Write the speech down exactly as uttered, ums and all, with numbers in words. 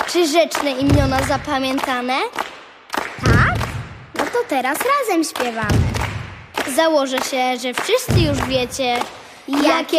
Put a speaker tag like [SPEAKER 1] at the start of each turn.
[SPEAKER 1] Czy rzeczne imiona zapamiętane?
[SPEAKER 2] Tak? No to teraz razem śpiewamy.
[SPEAKER 1] Założę się, że wszyscy już wiecie,
[SPEAKER 2] Jakie